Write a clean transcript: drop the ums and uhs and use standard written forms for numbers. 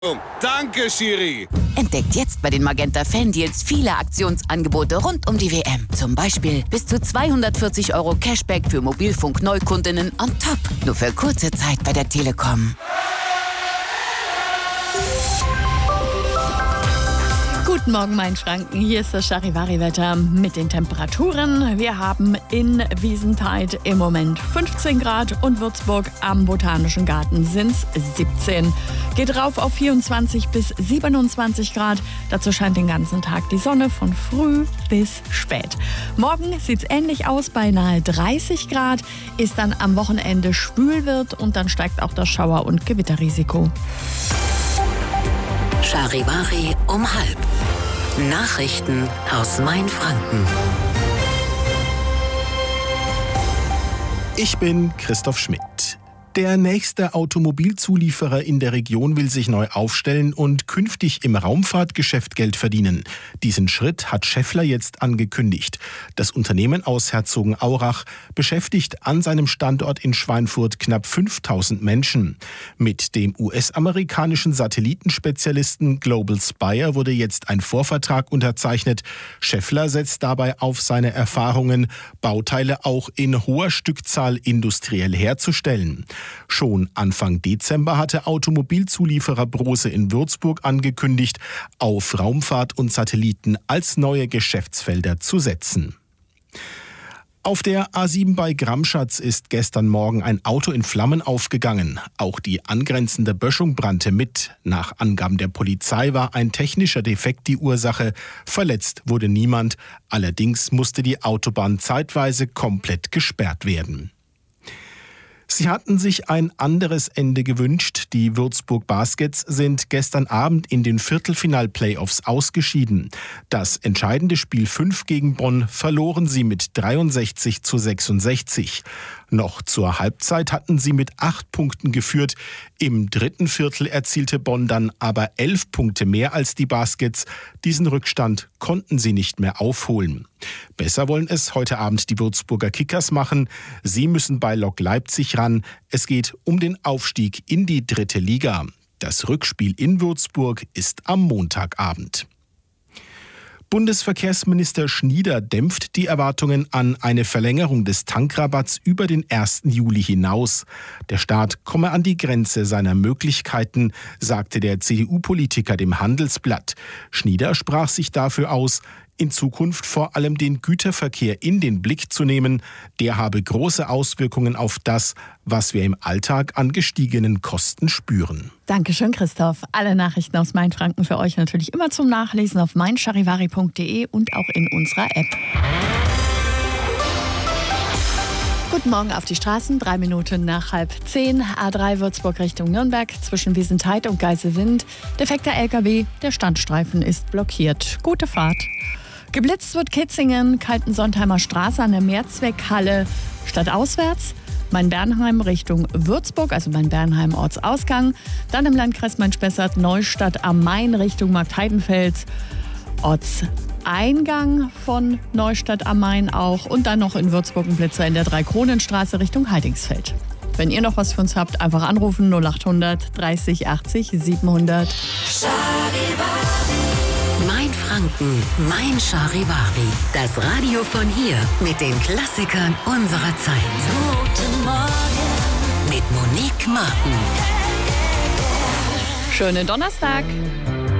Danke, Schiri. Entdeckt jetzt bei den Magenta Fan-Deals viele Aktionsangebote rund um die WM. Zum Beispiel bis zu 240 € Cashback für Mobilfunk-Neukundinnen on top. Nur für kurze Zeit bei der Telekom. Guten Morgen, Mainfranken. Hier ist das Charivari-Wetter mit den Temperaturen. Wir haben in Wiesentheid im Moment 15 Grad und Würzburg am Botanischen Garten sind es 17. Geht rauf auf 24 bis 27 Grad. Dazu scheint den ganzen Tag die Sonne von früh bis spät. Morgen sieht es ähnlich aus, bei nahe 30 Grad. Ist dann am Wochenende schwül wird und dann steigt auch das Schauer- und Gewitterrisiko. Charivari um 12:30. Nachrichten aus Mainfranken. Ich bin Christoph Schmidt. Der nächste Automobilzulieferer in der Region will sich neu aufstellen und künftig im Raumfahrtgeschäft Geld verdienen. Diesen Schritt hat Schaeffler jetzt angekündigt. Das Unternehmen aus Herzogenaurach beschäftigt an seinem Standort in Schweinfurt knapp 5000 Menschen. Mit dem US-amerikanischen Satellitenspezialisten Global Spire wurde jetzt ein Vorvertrag unterzeichnet. Schaeffler setzt dabei auf seine Erfahrungen, Bauteile auch in hoher Stückzahl industriell herzustellen. Schon Anfang Dezember hatte Automobilzulieferer Brose in Würzburg angekündigt, auf Raumfahrt und Satelliten als neue Geschäftsfelder zu setzen. Auf der A7 bei Gramschatz ist gestern Morgen ein Auto in Flammen aufgegangen. Auch die angrenzende Böschung brannte mit. Nach Angaben der Polizei war ein technischer Defekt die Ursache. Verletzt wurde niemand. Allerdings musste die Autobahn zeitweise komplett gesperrt werden. Sie hatten sich ein anderes Ende gewünscht. Die Würzburg Baskets sind gestern Abend in den Viertelfinal-Playoffs ausgeschieden. Das entscheidende Spiel 5 gegen Bonn verloren sie mit 63:66. Noch zur Halbzeit hatten sie mit 8 Punkten geführt. Im dritten Viertel erzielte Bonn dann aber 11 Punkte mehr als die Baskets. Diesen Rückstand konnten sie nicht mehr aufholen. Besser wollen es heute Abend die Würzburger Kickers machen. Sie müssen bei Lok Leipzig ran. Es geht um den Aufstieg in die 3. Liga. Das Rückspiel in Würzburg ist am Montagabend. Bundesverkehrsminister Schnieder dämpft die Erwartungen an eine Verlängerung des Tankrabatts über den 1. Juli hinaus. Der Staat komme an die Grenze seiner Möglichkeiten, sagte der CDU-Politiker dem Handelsblatt. Schnieder sprach sich dafür aus, in Zukunft vor allem den Güterverkehr in den Blick zu nehmen. Der habe große Auswirkungen auf das, was wir im Alltag an gestiegenen Kosten spüren. Dankeschön, Christoph. Alle Nachrichten aus Mainfranken für euch natürlich immer zum Nachlesen auf meincharivari.de und auch in unserer App. Guten Morgen auf die Straßen, 3 Minuten nach 9:30. A3 Würzburg Richtung Nürnberg zwischen Wiesentheid und Geiselwind. Defekter LKW, der Standstreifen ist blockiert. Gute Fahrt. Geblitzt wird Kitzingen, Kaltensontheimer Straße an der Mehrzweckhalle stadtauswärts. Main-Bernheim Richtung Würzburg, also Main-Bernheim Ortsausgang. Dann im Landkreis Main-Spessart Neustadt am Main Richtung Marktheidenfels. Ortseingang von Neustadt am Main auch. Und dann noch in Würzburg ein Blitzer in der Dreikronenstraße Richtung Heidingsfeld. Wenn ihr noch was für uns habt, einfach anrufen 0800 30 80 700. Mainfranken, Mein Charivari. Das Radio von hier mit den Klassikern unserer Zeit. Guten Morgen mit Monique Martin. Schönen Donnerstag.